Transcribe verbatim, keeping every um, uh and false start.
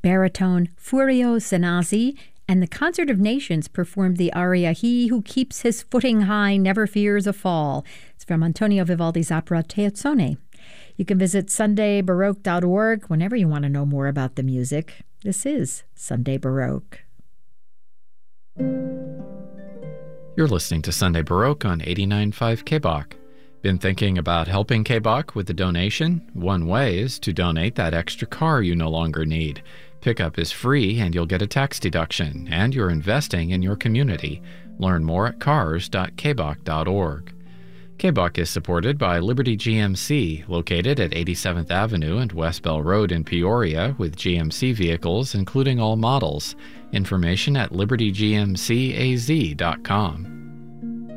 baritone Furio Sanazzi and the Concert of Nations performed the aria He Who Keeps His Footing High Never Fears a Fall. It's from Antonio Vivaldi's opera Teozzone. You can visit sunday baroque dot org whenever you want to know more about the music. This is Sunday Baroque. You're listening to Sunday Baroque on eighty-nine point five K B O C. Been thinking about helping K B O C with the donation? One way is to donate that extra car you no longer need. Pickup is free and you'll get a tax deduction, and you're investing in your community. Learn more at cars dot k b o c dot org. K B O C is supported by Liberty G M C, located at eighty-seventh Avenue and West Bell Road in Peoria, with G M C vehicles including all models. Information at liberty g m c a z dot com.